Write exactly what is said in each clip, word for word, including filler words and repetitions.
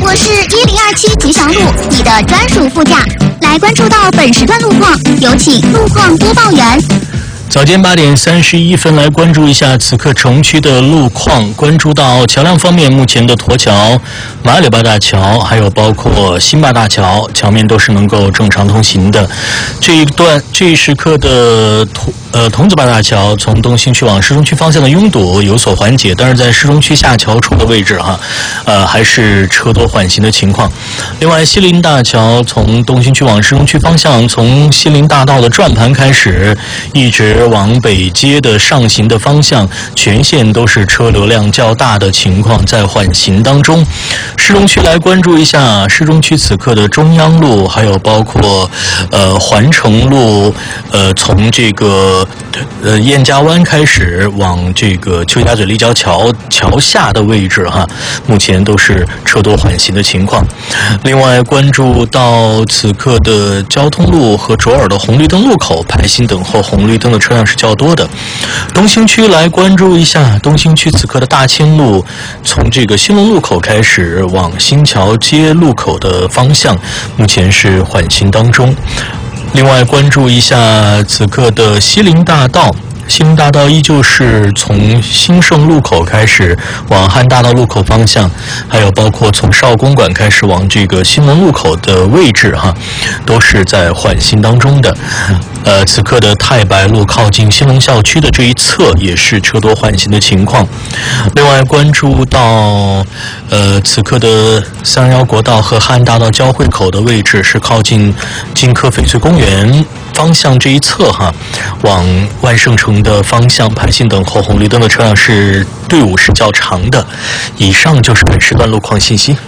我是一零二七吉祥路，你的专属副驾。来关注到本时段路况，有请路况播报员。 早间八点三十一分，来关注一下此刻城区的路况。关注到桥梁方面，目前的沱桥、马里巴大桥，还有包括新坝大桥，桥面都是能够正常通行的。这一段这一时刻的沱呃桐子坝大桥从东兴区往市中区方向的拥堵有所缓解，但是在市中区下桥处的位置哈，呃还是车多缓行的情况。另外，西林大桥从东兴区往市中区方向，从西林大道的转盘开始，一直往北街的上行的方向，全线都是车流量较大的情况，在缓行当中。市中区来关注一下市中区此刻的中央路，还有包括呃环城路，呃从这个呃燕家湾开始往这个邱家嘴立交桥桥下的位置哈，目前都是车多缓行的情况。另外关注到此刻的交通路和卓尔的红绿灯路口，排行等候红绿灯的车辆是较多的。东兴区来关注一下东兴区此刻的大清路，从这个新隆路口开始往新桥街路口的方向，目前是缓行当中。另外关注一下此刻的西林大道，西林大道依旧是从兴盛路口开始往汉大道路口方向，还有包括从少公馆开始往这个新隆路口的位置哈，都是在缓行当中的。呃，此刻的太白路靠近新隆校区的这一侧也是车多缓行的情况。另外关注到呃此刻的三二幺国道和汉大道交汇口的位置是靠近金科翡翠公园方向这一侧哈，往万盛城的方向排行等候红绿灯的车辆是队伍是较长的。以上就是本时段路况信息。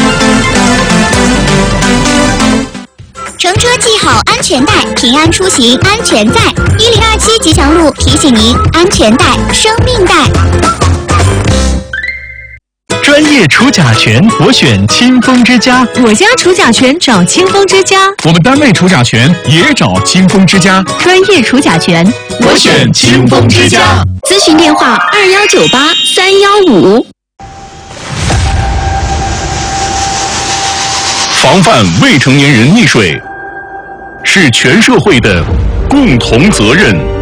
乘车系好安全带，平安出行安全在。一零二七吉祥路提醒您：安全带，生命带。 专业除甲醛，我选清风之家。 我家除甲醛找清风之家。 我们单位除甲醛也找清风之家。 专业除甲醛， 我选清风之家。 咨询电话：二幺九八三幺五。 防范未成年人溺水是全社会的共同责任。